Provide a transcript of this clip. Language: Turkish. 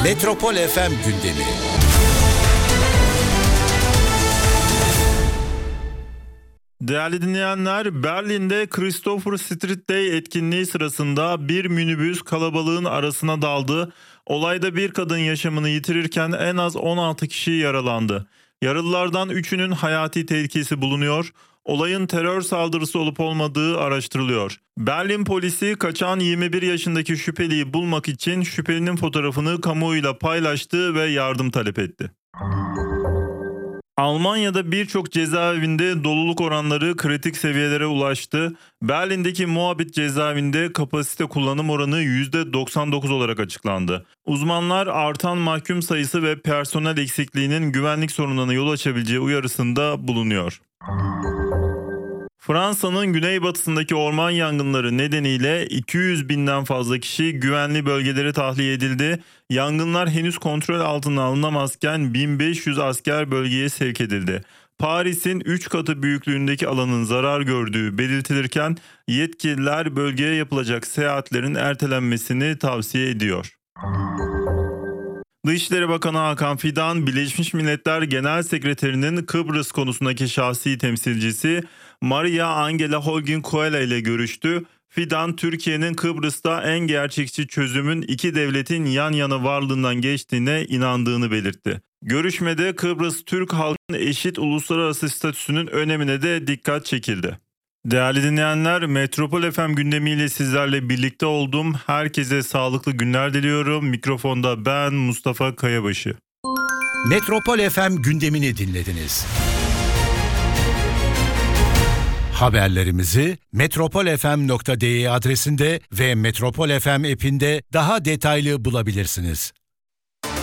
Metropol FM gündemi. Değerli dinleyenler, Berlin'de Christopher Street Day etkinliği sırasında bir minibüs kalabalığın arasına daldı. Olayda bir kadın yaşamını yitirirken en az 16 kişi yaralandı. Yaralılardan 3'ünün hayati tehlikesi bulunuyor. Olayın terör saldırısı olup olmadığı araştırılıyor. Berlin polisi kaçan 21 yaşındaki şüpheliyi bulmak için şüphelinin fotoğrafını kamuoyuyla paylaştı ve yardım talep etti. Almanya'da birçok cezaevinde doluluk oranları kritik seviyelere ulaştı. Berlin'deki Moabit cezaevinde kapasite kullanım oranı %99 olarak açıklandı. Uzmanlar artan mahkum sayısı ve personel eksikliğinin güvenlik sorunlarına yol açabileceği uyarısında bulunuyor. Fransa'nın güneybatısındaki orman yangınları nedeniyle 200 binden fazla kişi güvenli bölgelere tahliye edildi. Yangınlar henüz kontrol altına alınamazken 1500 asker bölgeye sevk edildi. Paris'in 3 katı büyüklüğündeki alanın zarar gördüğü belirtilirken yetkililer bölgeye yapılacak seyahatlerin ertelenmesini tavsiye ediyor. Dışişleri Bakanı Hakan Fidan, Birleşmiş Milletler Genel Sekreterinin Kıbrıs konusundaki şahsi temsilcisi Maria Angela Holguín ile görüştü. Fidan, Türkiye'nin Kıbrıs'ta en gerçekçi çözümün iki devletin yan yana varlığından geçtiğine inandığını belirtti. Görüşmede Kıbrıs Türk halkının eşit uluslararası statüsünün önemine de dikkat çekildi. Değerli dinleyenler, Metropol FM gündemiyle sizlerle birlikte oldum. Herkese sağlıklı günler diliyorum. Mikrofonda ben Mustafa Kayabaşı. Metropol FM gündemini dinlediniz. Haberlerimizi metropolfm.de adresinde ve Metropol FM app'inde daha detaylı bulabilirsiniz.